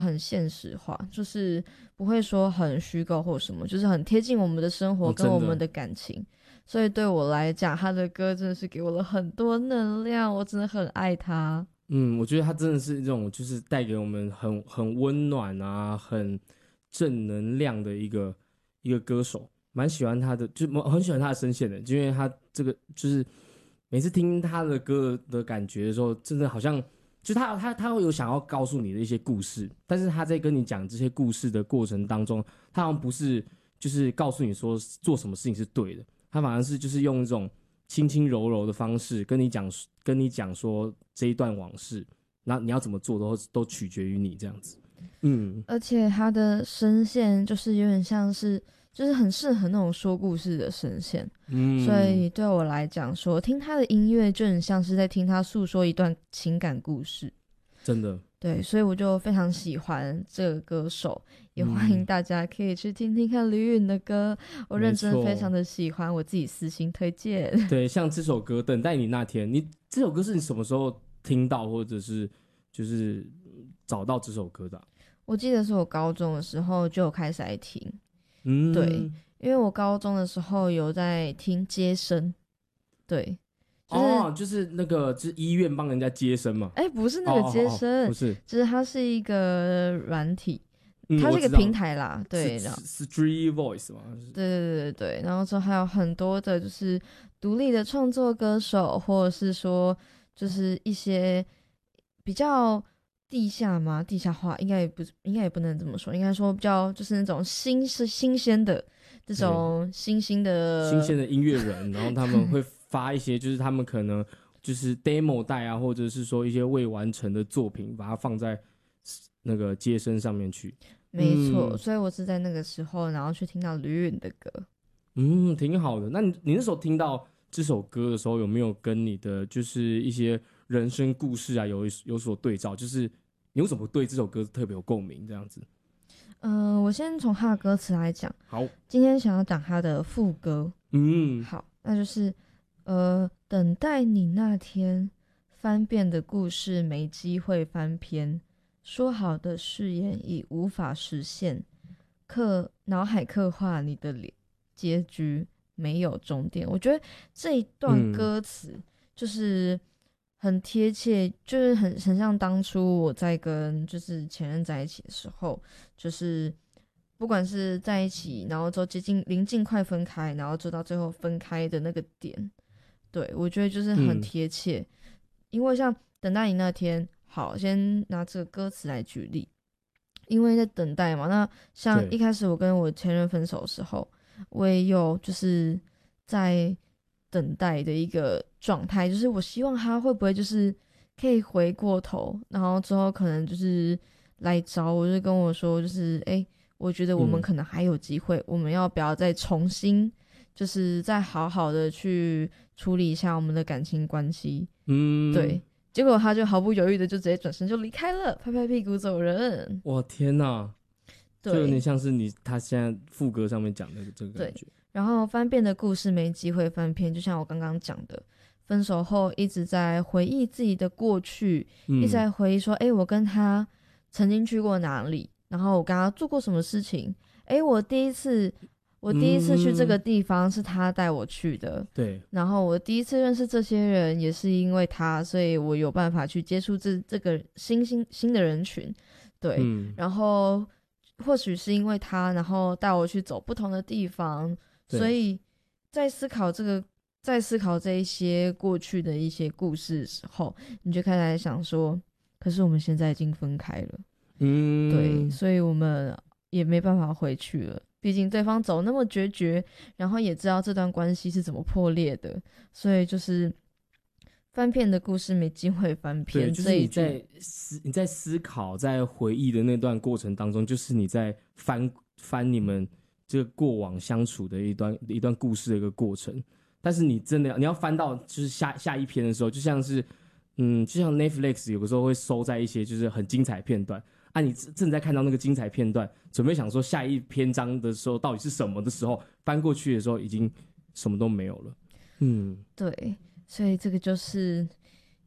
很现实化，就是不会说很虚构或什么，就是很贴近我们的生活跟我们的感情。所以对我来讲，他的歌真的是给我了很多能量，我真的很爱他。 我觉得他真的是这种，就是带给我们很温暖啊，很正能量的一个歌手，蛮喜欢他的，就很喜欢他的声线的，因为他这个就是每次听他的歌的感觉的时候，真的好像就他会有想要告诉你的一些故事，但是他在跟你讲这些故事的过程当中，他好像不是就是告诉你说做什么事情是对的，他反而是就是用一种轻轻柔柔的方式跟你讲说这一段往事，那你要怎么做都取决于你这样子。 而且他的声线就是有点像是，就是很适合那种说故事的声线。所以对我来讲说，听他的音乐就很像是在听他诉说一段情感故事。 真的。 对，所以我就非常喜欢这个歌手，也欢迎大家可以去听听看吕允的歌，我认真非常的喜欢，我自己私心推荐。 对，像这首歌《等待你那天》，这首歌是你什么时候听到，或者是就是找到这首歌的我记得是我高中的时候就有开始来听。对，因为我高中的时候有在听接生。对， 就是那个就是医院帮人家接生嘛。 不是那个接生， 不是， 就是它是一个软体，它是一个平台啦。对， 是 Street Voice 嘛。 对，然后之后还有很多的就是独立的创作歌手，或者是说就是一些比较地下嘛，地下化应该也不能这么说，应该说比较就是那种新鲜的这种新鲜的音乐人，然后他们会发一些就是他们可能就是 demo 带啊，或者是说一些未完成的作品，把它放在那个街声上面去。 没错，所以我是在那个时候，然后去听到吕允的歌。 挺好的。那你那时候听到这首歌的时候，有没有跟你的就是一些人生故事啊有所对照？就是你为什么对这首歌特别有共鸣这样子？ 我先从他的歌词来讲。 好， 今天想要讲他的副歌。好，那就是等待你那天，翻遍的故事没机会翻篇，说好的誓言已无法实现，脑海刻画你的脸，结局没有终点。我觉得这一段歌词就是很贴切，就是很像当初我在跟就是前任在一起的时候，就是不管是在一起，然后之后临近快分开，然后直到最后分开的那个点。对，我觉得就是很贴切。因为像等待你那天，好，先拿这个歌词来举例。因为在等待嘛，那像一开始我跟我前任分手的时候，我也有就是在等待的一个状态，就是我希望他会不会就是可以回过头，然后之后可能就是来找我，就跟我说就是我觉得我们可能还有机会，我们要不要再重新就是再好好的去处理一下我们的感情关系。对，结果他就毫不犹豫的就直接转身就离开了，拍拍屁股走人。 哇，天哪！ 对， 就有点像是他现在副歌上面讲的这个感觉。 然后翻遍的故事没机会翻篇，就像我刚刚讲的，分手后一直在回忆自己的过去，一直在回忆说我跟他曾经去过哪里，然后我跟他做过什么事情。我第一次去这个地方是他带我去的。 对， 然后我第一次认识这些人也是因为他，所以我有办法去接触这个新的人群。对，然后或许是因为他，然后带我去走不同的地方，所以在思考这一些过去的一些故事的时候，你就开始想说，可是我们现在已经分开了。对，所以我们也没办法回去了，毕竟对方走那么决绝，然后也知道这段关系是怎么破裂的，所以就是翻篇的故事没机会翻篇。 对，就是你在思考在回忆的那段过程当中，就是你在翻你们这个过往相处的一段故事的一个过程。但是你真的你要翻到就是下一篇的时候，就像是就像 Netflix 有的时候会收在一些就是很精彩片段啊，你正在看到那个精彩片段，准备想说下一篇章的时候到底是什么的时候，翻过去的时候已经什么都没有了。 对，所以这个就是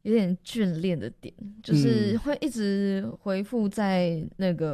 有点眷恋的点，就是会一直回复在那个